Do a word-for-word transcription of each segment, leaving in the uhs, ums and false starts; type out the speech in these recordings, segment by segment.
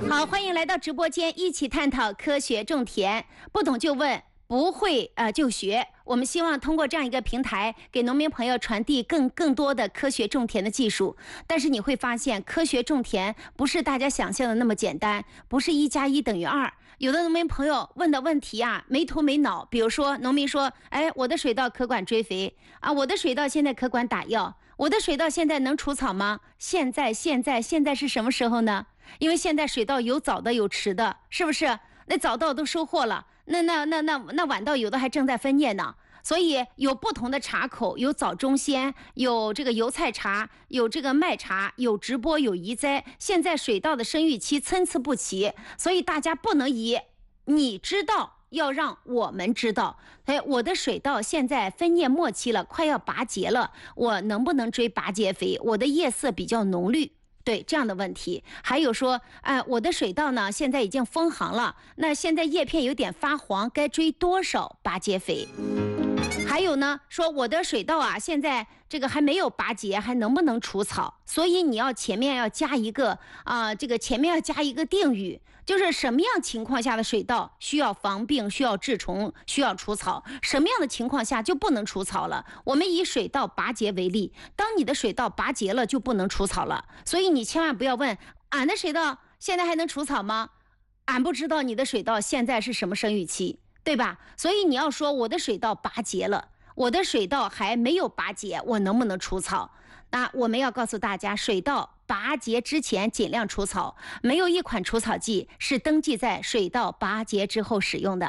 好，欢迎来到直播间，一起探讨科学种田，不懂就问，不会呃就学。我们希望通过这样一个平台，给农民朋友传递更更多的科学种田的技术。但是你会发现，科学种田不是大家想象的那么简单，不是一加一等于二。有的农民朋友问的问题啊，没头没脑。比如说，农民说：“哎，我的水稻可管追肥啊，我的水稻现在可管打药，我的水稻现在能除草吗？”现在现在现在是什么时候呢？因为现在水稻有早的有迟的，是不是？那早稻都收获了，那那那那那晚稻有的还正在分蘖呢。所以有不同的茶口，有早中先，有这个油菜茶，有这个麦茶，有直播，有移栽。现在水稻的生育期参差不齐，所以大家不能以你知道要让我们知道。哎，我的水稻现在分蘖末期了，快要拔节了，我能不能追拔节肥？我的叶色比较浓绿。对这样的问题，还有说，哎、呃，我的水稻呢，现在已经封行了，那现在叶片有点发黄，该追多少拔节肥？还有呢，说我的水稻啊，现在这个还没有拔节，还能不能除草？所以你要前面要加一个啊、呃，这个前面要加一个定语，就是什么样情况下的水稻需要防病、需要治虫、需要除草，什么样的情况下就不能除草了。我们以水稻拔节为例，当你的水稻拔节了，就不能除草了。所以你千万不要问俺的水稻现在还能除草吗？俺不知道你的水稻现在是什么生育期。对吧？所以你要说我的水稻拔节了，我的水稻还没有拔节，我能不能除草？那我们要告诉大家，水稻拔节之前尽量除草，没有一款除草剂是登记在水稻拔节之后使用的。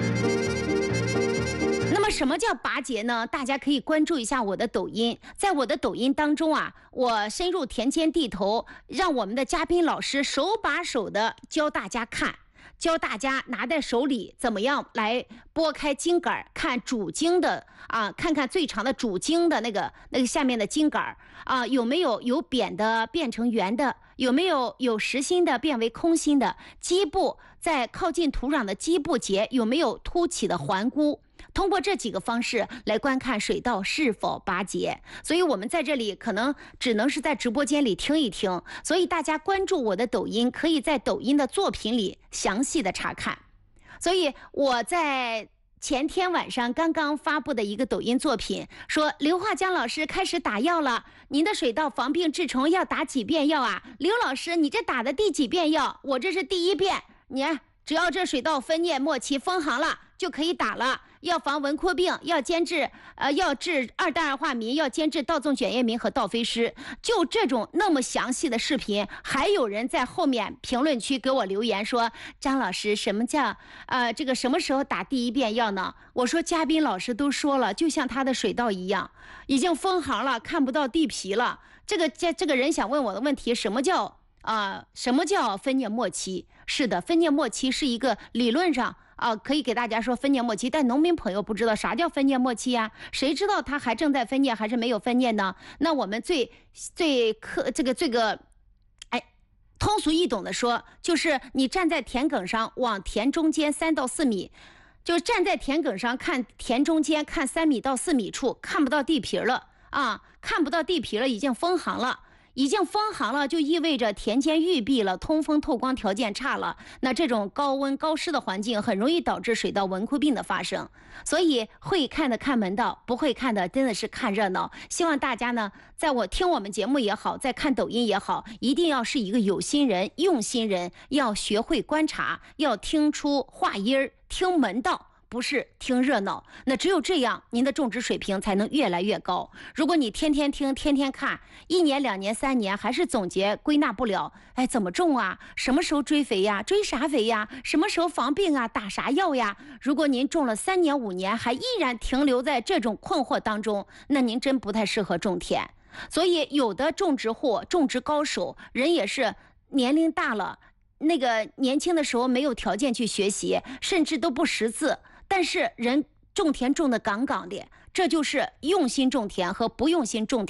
那么什么叫拔节呢？大家可以关注一下我的抖音，在我的抖音当中啊，我深入田间地头，让我们的嘉宾老师手把手的教大家看。教大家拿在手里怎么样来拨开茎杆，看主茎的啊，看看最长的主茎的那个那个下面的茎杆啊，有没有有扁的变成圆的，有没有有实心的变为空心的，基部在靠近土壤的基部节有没有凸起的环箍。通过这几个方式来观看水稻是否拔节，所以我们在这里可能只能是在直播间里听一听，所以大家关注我的抖音，可以在抖音的作品里详细的查看。所以我在前天晚上刚刚发布的一个抖音作品说，刘化江老师开始打药了，您的水稻防病治虫要打几遍药啊？刘老师，你这打的第几遍药？我这是第一遍，你看只要这水稻分蘖末期封行了就可以打了。要防蚊枯病，要监治呃，要治二蛋二化民，要监治稻纵卷叶民和稻飞虱。就这种那么详细的视频，还有人在后面评论区给我留言说，张老师，什么叫呃这个什么时候打第一遍药呢？我说嘉宾老师都说了，就像他的水稻一样，已经封行了，看不到地皮了。这个这这个人想问我的问题，什么叫啊、呃、什么叫分蘖末期？是的，分蘖末期是一个理论上啊、呃，可以给大家说分蘖末期，但农民朋友不知道啥叫分蘖末期呀？谁知道它还正在分蘖还是没有分蘖呢？那我们最最科这个这个，哎，通俗易懂的说，就是你站在田埂上，往田中间三到四米，就站在田埂上看田中间，看三米到四米处看不到地皮了啊，看不到地皮了，已经封行了。已经封行了，就意味着田间郁闭了，通风透光条件差了。那这种高温高湿的环境很容易导致水稻蚊枯病的发生。所以会看的看门道，不会看的真的是看热闹。希望大家呢，在我听我们节目也好，在看抖音也好，一定要是一个有心人、用心人，要学会观察，要听出话音儿，听门道。不是听热闹，那只有这样，您的种植水平才能越来越高。如果你天天听、天天看，一年、两年、三年，还是总结归纳不了，哎，怎么种啊？什么时候追肥呀？追啥肥呀？什么时候防病啊？打啥药呀？如果您种了三年、五年，还依然停留在这种困惑当中，那您真不太适合种田。所以，有的种植户、种植高手，人也是年龄大了，那个年轻的时候没有条件去学习，甚至都不识字。但是人种田种的杠杠的，这就是用心种田和不用心种田。